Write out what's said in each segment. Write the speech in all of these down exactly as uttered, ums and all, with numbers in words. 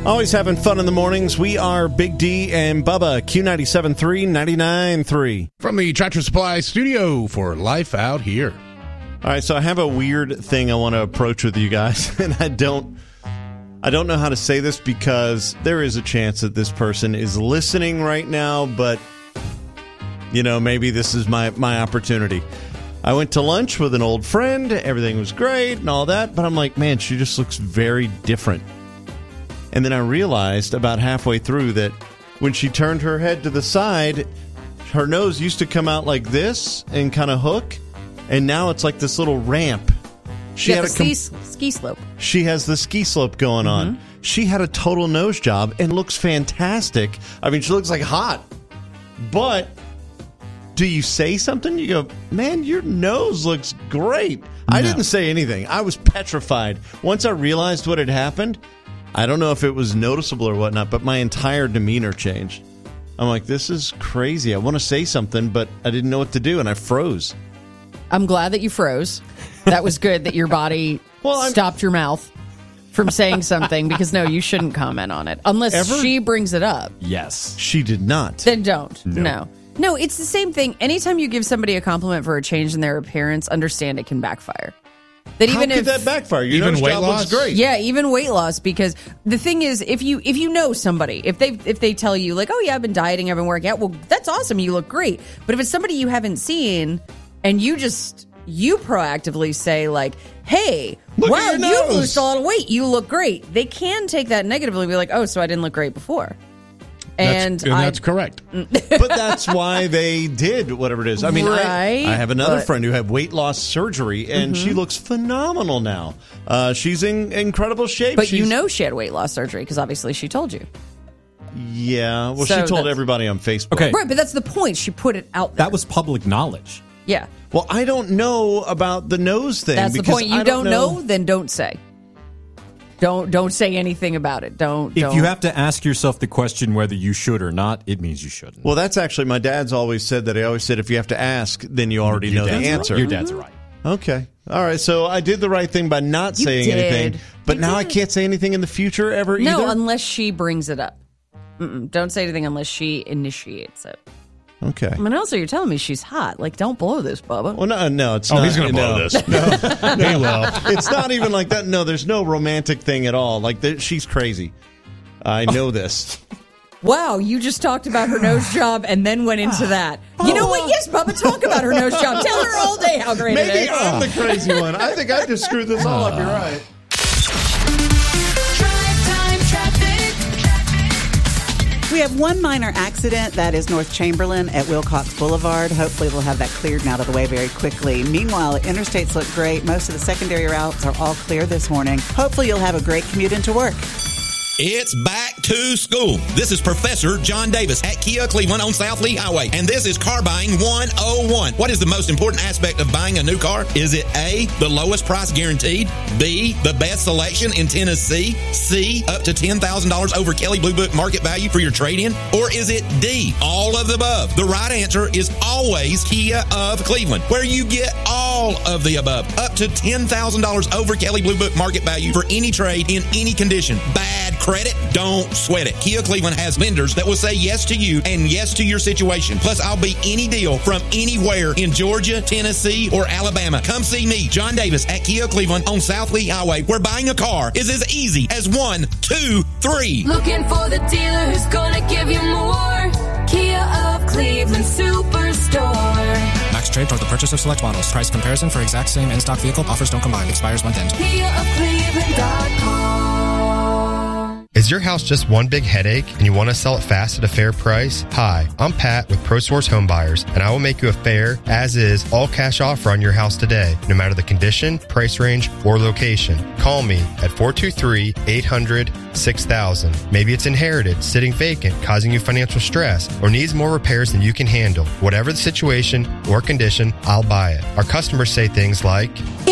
Always having fun in the mornings. We are Big D and Bubba, Q ninety-seven point three, ninety-nine point three. From the Tractor Supply studio for Life Out Here. All right, so I have a weird thing I want to approach with you guys, and I don't I don't know how to say this because there is a chance that this person is listening right now, but, you know, maybe this is my, my opportunity. I went to lunch with an old friend. Everything was great and all that, but I'm like, man, she just looks very different. And then I realized about halfway through that when she turned her head to the side, her nose used to come out like this and kind of hook, and now it's like this little ramp. She yeah, had the a com- ski, ski slope. She has the ski slope going on. Mm-hmm. She had a total nose job and looks fantastic. I mean, she looks like hot. But do you say something? You go, man, your nose looks great. No. I didn't say anything. I was petrified. Once I realized what had happened, I don't know if it was noticeable or whatnot, but my entire demeanor changed. I'm like, this is crazy. I want to say something, but I didn't know what to do, and I froze. I'm glad that you froze. That was good that your body well, stopped your mouth from saying something, because, no, you shouldn't comment on it. Unless Ever? she brings it up. Yes. She did not. Then don't. No. no. No, it's the same thing. Anytime you give somebody a compliment for a change in their appearance, understand it can backfire. That even How could if, that backfire? Your even nose weight job loss? looks great. Yeah, even weight loss. Because the thing is, if you if you know somebody, if they if they tell you like, oh yeah, I've been dieting, I've been working out, well, that's awesome. You look great. But if it's somebody you haven't seen, and you just you proactively say like, hey, look wow, at your you've nose. lost a lot of weight, you look great. They can take that negatively and be like, oh, so I didn't look great before. And, that's, and I, that's correct. But that's why they did whatever it is. I mean, right, I, I have another but, friend who had weight loss surgery, and mm-hmm. she looks phenomenal now. Uh, she's in incredible shape. But she's, you know she had weight loss surgery because obviously she told you. Yeah. Well, so she told everybody on Facebook. Okay. Right, but that's the point. She put it out there. That was public knowledge. Yeah. Well, I don't know about the nose thing. That's the point. You I don't, don't know. know, then don't say. Don't don't say anything about it. Don't. If don't. you have to ask yourself the question whether you should or not, it means you shouldn't. Well, that's actually, my dad's always said that. He always said if you have to ask, then you already Your know the dad's answer. Right. Your dad's right. Okay. All right. So I did the right thing by not You saying did. anything. But You now did. I can't say anything in the future ever no, either? unless she brings it up. Mm-mm, don't say anything unless she initiates it. Okay. I mean, also, you're telling me she's hot. Like, don't blow this, Bubba. Well, no, no, it's Oh, not. he's going to blow no, this. No, He will. it's not even like that. No, there's no romantic thing at all. Like, there, she's crazy. I know this. Wow, you just talked about her nose job and then went into that. You know what? Yes, Bubba, talk about her nose job. Tell her all day how great it Maybe is. I'm the crazy one. I think I just screwed this all up. You're right. We have one minor accident. That is North Chamberlain at Wilcox Boulevard. Hopefully we'll have that cleared and out of the way very quickly. Meanwhile, interstates look great. Most of the secondary routes are all clear this morning. Hopefully you'll have a great commute into work. It's back to school. This is Professor John Davis at Kia Cleveland on South Lee Highway, and this is Car Buying one oh one. What is the most important aspect of buying a new car? Is it A, the lowest price guaranteed, B, the best selection in Tennessee, C, up to ten thousand dollars over Kelley Blue Book market value for your trade-in, or is it D, all of the above? The right answer is always Kia of Cleveland, where you get all of the above, up to ten thousand dollars over Kelley Blue Book market value for any trade in any condition. Bad credit? Don't sweat it. Kia Cleveland has lenders that will say yes to you and yes to your situation. Plus, I'll beat any deal from anywhere in Georgia, Tennessee, or Alabama. Come see me, John Davis, at Kia Cleveland on South Lee Highway, where buying a car is as easy as one, two, three. Looking for the dealer who's gonna give you more. Kia of Cleveland Superstore. Max trade toward the purchase of select models. Price comparison for exact same in-stock vehicle. Offers don't combine. Expires month end. Kia of Cleveland dot com. Is your house just one big headache and you want to sell it fast at a fair price? Hi, I'm Pat with ProSource Home Buyers, and I will make you a fair, as-is, all-cash offer on your house today, no matter the condition, price range, or location. Call me at four two three, eight hundred, six thousand. Maybe it's inherited, sitting vacant, causing you financial stress, or needs more repairs than you can handle. Whatever the situation or condition, I'll buy it. Our customers say things like,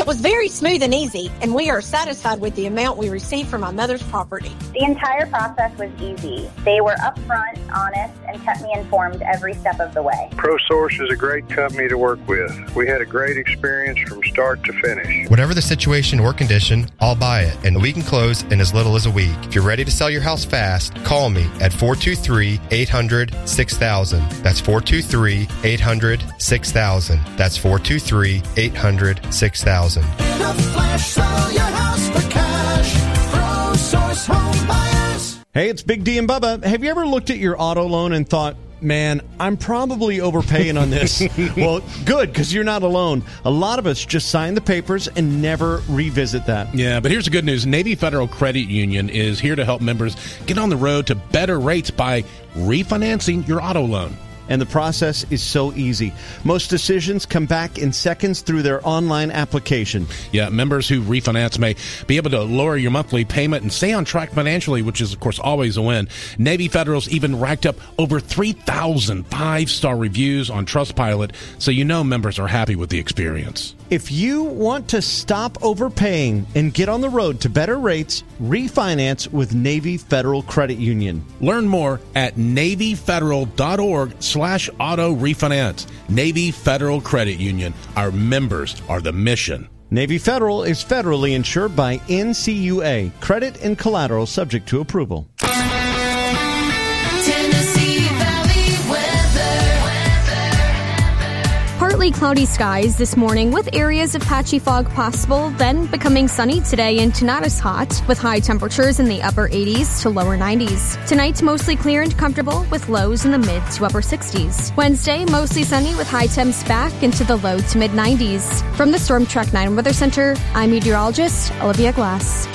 It was very smooth and easy, and we are satisfied with the amount we received from my mother's property. The entire process was easy. They were upfront, honest, and kept me informed every step of the way. ProSource is a great company to work with. We had a great experience from start to finish. Whatever the situation or condition, I'll buy it, and we can close in as little as a week. If you're ready to sell your house fast, call me at four two three, eight hundred, six thousand. That's four two three, eight hundred, six thousand. That's four two three, eight hundred, six thousand. In a flash, sell your house for cash. ProSource Home Buyers. Hey, it's Big D and Bubba. Have you ever looked at your auto loan and thought, man, I'm probably overpaying on this? Well, good, because you're not alone. A lot of us just sign the papers and never revisit that. Yeah, but here's the good news. Navy Federal Credit Union is here to help members get on the road to better rates by refinancing your auto loan. And the process is so easy. Most decisions come back in seconds through their online application. Yeah, members who refinance may be able to lower your monthly payment and stay on track financially, which is, of course, always a win. Navy Federal's even racked up over three thousand five-star reviews on Trustpilot, so you know members are happy with the experience. If you want to stop overpaying and get on the road to better rates, refinance with Navy Federal Credit Union. Learn more at NavyFederal.org slash auto refinance. Navy Federal Credit Union. Our members are the mission. Navy Federal is federally insured by N C U A. Credit and collateral subject to approval. Tennessee Valley weather. Partly cloudy skies this morning with areas of patchy fog possible, then becoming sunny today and tonight is hot with high temperatures in the upper eighties to lower nineties. Tonight mostly clear and comfortable with lows in the mid to upper sixties. Wednesday mostly sunny with high temps back into the low to mid nineties. From the Storm Track nine Weather Center, I'm meteorologist Olivia Glass.